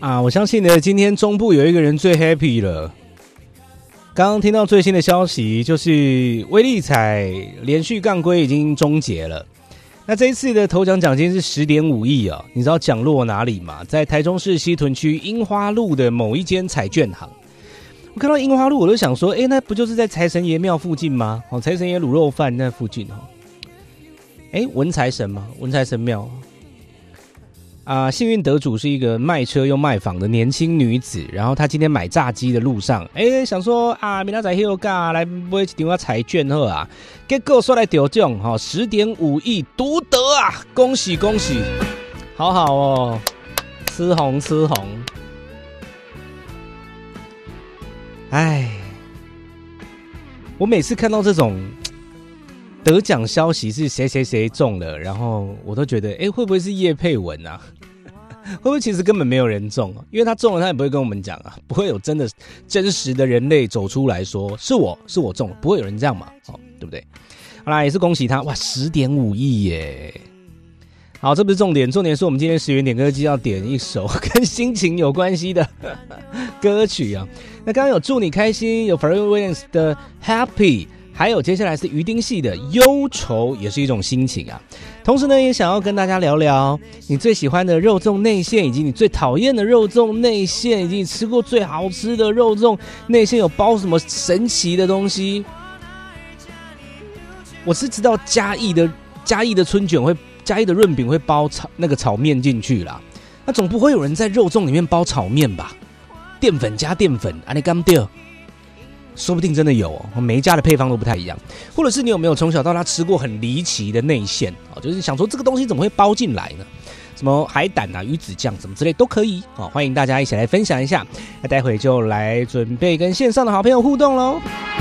我相信呢，今天中部有一个人最 happy 了。刚刚听到最新的消息，就是威力彩连续杠龟已经终结了。那这一次的头奖奖金是 10.5 亿啊！你知道奖落哪里吗？在台中市西屯区樱花路的某一间彩券行。我看到樱花路，我就想说，那不就是在财神爷庙附近吗？财神爷卤肉饭那附近文财神吗？文财神庙幸运得主是一个卖车又卖房的年轻女子，然后她今天买炸鸡的路上，想说明仔载休假来买一张彩券好啊，结果说来得奖10.5亿独得啊，恭喜恭喜，好好哦，吃红吃红。我每次看到这种得奖消息是谁谁谁中了，然后我都觉得会不会是业配文啊？会不会其实根本没有人中？因为他中了他也不会跟我们讲啊，不会有真实的人类走出来说是我中了，不会有人这样嘛，对不对？好啦，也是恭喜他，哇，10.5亿耶！好，这不是重点，重点是我们今天10元点歌机要点一首跟心情有关系的歌曲啊。那刚刚有祝你开心，有 Pharrell Williams 的 Happy， 还有接下来是鱼丁系的忧愁，也是一种心情啊。同时呢，也想要跟大家聊聊你最喜欢的肉粽内馅，以及你最讨厌的肉粽内馅，以及你吃过最好吃的肉粽内馅有包什么神奇的东西。我是知道嘉义的春卷嘉义的润饼会包炒面进去啦，那总不会有人在肉粽里面包炒面吧？淀粉加淀粉，你敢对？说不定真的有每一家的配方都不太一样。或者是你有没有从小到大吃过很离奇的内馅就是想说这个东西怎么会包进来呢？什么海胆鱼子酱什么之类都可以欢迎大家一起来分享一下。那待会就来准备跟线上的好朋友互动咯。